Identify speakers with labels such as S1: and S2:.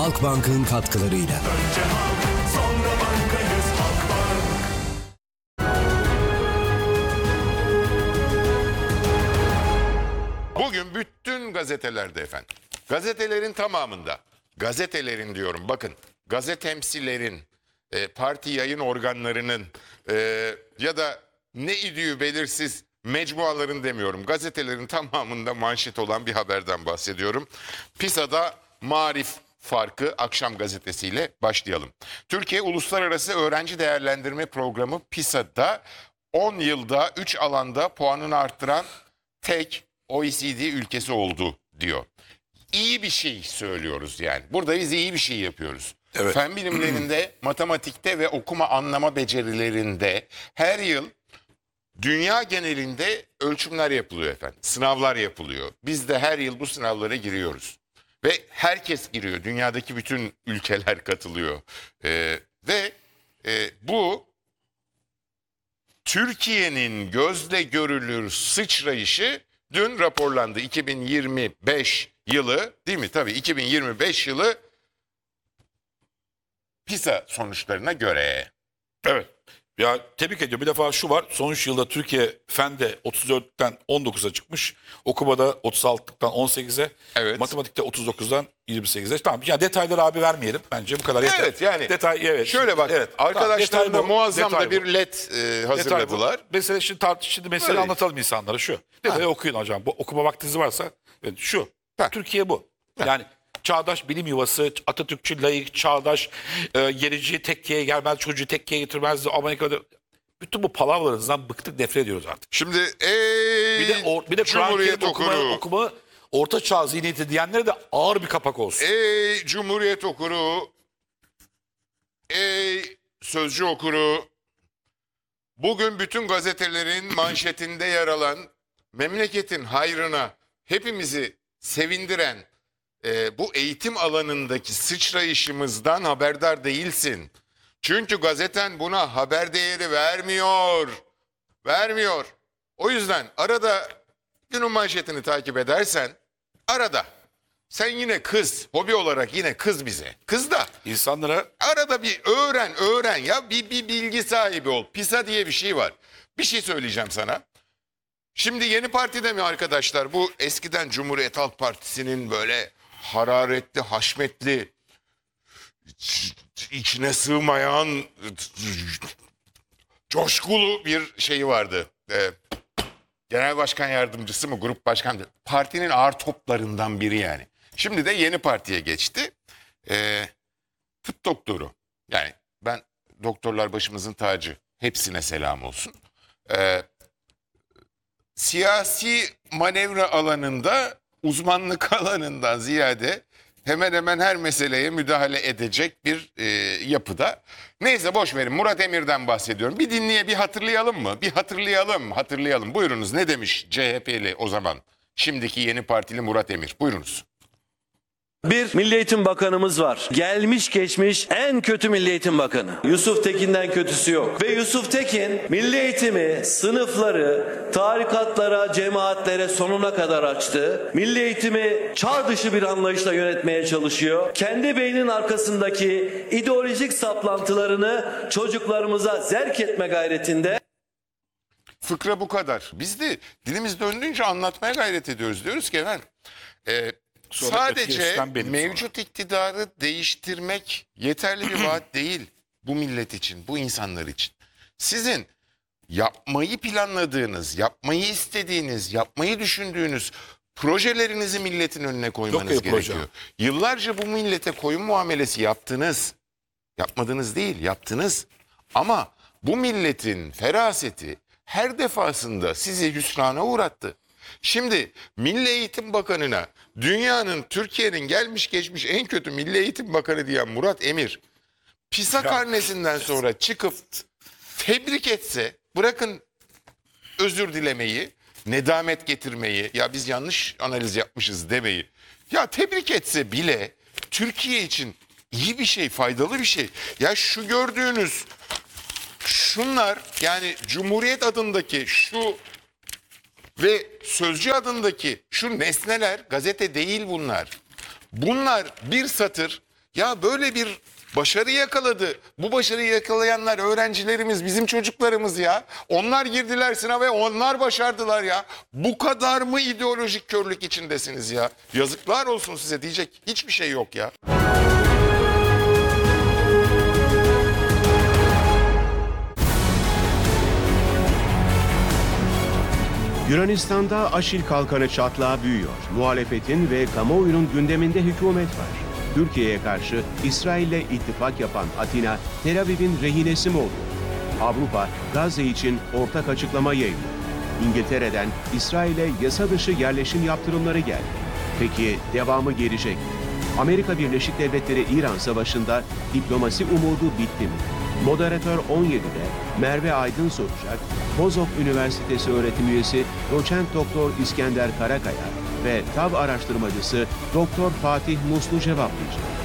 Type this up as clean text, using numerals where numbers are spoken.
S1: Halkbank'ın katkılarıyla.
S2: Önce halk, sonra bankayız Halkbank.
S3: Bugün bütün gazetelerde efendim, gazetelerin tamamında, gazetelerin diyorum bakın, gazetemsilerin, parti yayın organlarının ya da ne idüğü belirsiz mecmuaların demiyorum, gazetelerin tamamında manşet olan bir haberden bahsediyorum. PISA'da Marif farkı akşam gazetesiyle başlayalım. Türkiye Uluslararası Öğrenci Değerlendirme Programı PISA'da 10 yılda 3 alanda puanını arttıran tek OECD ülkesi oldu diyor. İyi bir şey söylüyoruz yani. Burada biz iyi bir şey yapıyoruz.
S4: Evet.
S3: Fen bilimlerinde, matematikte ve okuma anlama becerilerinde her yıl dünya genelinde ölçümler yapılıyor efendim. Sınavlar yapılıyor. Biz de her yıl bu sınavlara giriyoruz. Ve herkes giriyor. Dünyadaki bütün ülkeler katılıyor. Bu Türkiye'nin gözle görülür sıçrayışı dün raporlandı. 2025 yılı değil mi? Tabii 2025 yılı PISA sonuçlarına göre.
S4: Evet. Ya tebrik ediyorum. Bir defa şu var. Son 3 yılda Türkiye Fen'de 34'ten 19'a çıkmış. Okumada 36'dan 18'e.
S3: Evet.
S4: Matematikte 39'dan 28'e. Tamam. Yani detayları abi vermeyelim. Bence bu kadar yeter.
S3: Evet yani
S4: Detay, evet.
S3: şöyle bak
S4: Evet.
S3: arkadaşlar
S4: Tamam,
S3: da
S4: detay bu.
S3: muazzam
S4: Detay
S3: da bir
S4: bu.
S3: led
S4: Detay bu.
S3: hazırladılar.
S4: Mesela şimdi mesele
S3: Öyle.
S4: anlatalım insanlara şu. Detayı okuyun hocam. Bu okuma vaktiniz varsa evet, şu.
S3: Ha.
S4: Türkiye bu. Yani çağdaş bilim yuvası, Atatürkçü, layık, çağdaş, gerici, tekkeye gelmez, çocuğu tekkeye getirmez, Amerika'da... Bütün bu palavralarınızdan bıktık, nefret ediyoruz artık.
S3: Şimdi
S4: Bir de Kur'an-ı
S3: Cumhuriyet
S4: Kerim okuma orta çağ zihniyeti diyenlere de ağır bir kapak olsun.
S3: Ey Cumhuriyet okuru, ey Sözcü okuru, bugün bütün gazetelerin manşetinde yer alan, memleketin hayrına hepimizi sevindiren bu eğitim alanındaki sıçrayışımızdan haberdar değilsin. Çünkü gazeten buna haber değeri vermiyor. Vermiyor. O yüzden arada günün manşetini takip edersen arada sen yine kız, hobi olarak yine kız bize. Kız da
S4: İnsanlara
S3: arada bir öğren ya bir bilgi sahibi ol. PISA diye bir şey var. Bir şey söyleyeceğim sana. Şimdi Yeni Parti'de mi arkadaşlar bu eskiden Cumhuriyet Halk Partisi'nin böyle hararetli, haşmetli, içine sığmayan coşkulu bir şeyi vardı. Genel başkan yardımcısı mı, grup başkan, partinin ağır toplarından biri yani. Şimdi de Yeni Parti'ye geçti. Tıp doktoru. Yani ben doktorlar başımızın tacı. Hepsine selam olsun. Siyasi manevra alanında uzmanlık alanından ziyade hemen hemen her meseleye müdahale edecek bir yapıda. Neyse boş verin, Murat Emir'den bahsediyorum. Bir hatırlayalım mı? Bir hatırlayalım. Buyurunuz, ne demiş CHP'li o zaman? Şimdiki Yeni Partili Murat Emir. Buyurunuz.
S5: Bir Milli Eğitim Bakanımız var. Gelmiş geçmiş en kötü Milli Eğitim Bakanı. Yusuf Tekin'den kötüsü yok. Ve Yusuf Tekin milli eğitimi, sınıfları, tarikatlara, cemaatlere sonuna kadar açtı. Milli eğitimi çağ dışı bir anlayışla yönetmeye çalışıyor. Kendi beyninin arkasındaki ideolojik saplantılarını çocuklarımıza zerk etme gayretinde.
S3: Fıkra bu kadar. Biz de dilimiz döndüğünce anlatmaya gayret ediyoruz. Diyoruz ki efendim sadece mevcut iktidarı değiştirmek yeterli bir vaat değil bu millet için, bu insanlar için. Sizin yapmayı planladığınız, yapmayı istediğiniz, yapmayı düşündüğünüz projelerinizi milletin önüne koymanız gerekiyor. Yıllarca bu millete koyun muamelesi yaptınız. Yapmadınız değil, yaptınız. Ama bu milletin feraseti her defasında sizi hüsrana uğrattı. Şimdi Milli Eğitim Bakanı'na dünyanın, Türkiye'nin gelmiş geçmiş en kötü Milli Eğitim Bakanı diyen Murat Emir PISA karnesinden sonra çıkıp tebrik etse, bırakın özür dilemeyi, nedamet getirmeyi, ya biz yanlış analiz yapmışız demeyi, ya tebrik etse bile Türkiye için iyi bir şey, faydalı bir şey. Ya şu gördüğünüz şunlar, yani Cumhuriyet adındaki şu ve Sözcü adındaki şu nesneler gazete değil bunlar. Bunlar bir satır Ya böyle bir başarı yakaladı. Bu başarıyı yakalayanlar öğrencilerimiz, bizim çocuklarımız ya. Onlar girdiler sınava ve onlar başardılar ya. Bu kadar mı ideolojik körlük içindesiniz ya? Yazıklar olsun size, diyecek hiçbir şey yok ya.
S1: Yunanistan'da Aşil Kalkanı çatlağı büyüyor. Muhalefetin ve kamuoyunun gündeminde hükümet var. Türkiye'ye karşı İsrail'le ittifak yapan Atina, Tel Aviv'in rehinesi mi oluyor? Avrupa, Gazze için ortak açıklama yayınladı. İngiltere'den İsrail'e yasa dışı yerleşim yaptırımları geldi. Peki devamı gelecek mi? Amerika Birleşik Devletleri İran Savaşı'nda diplomasi umudu bitti mi? Moderatör 17'de Merve Aydın soracak, Bozok Üniversitesi öğretim üyesi Doçent Doktor İskender Karakaya ve TAV araştırmacısı Doktor Fatih Muslu cevaplayacak.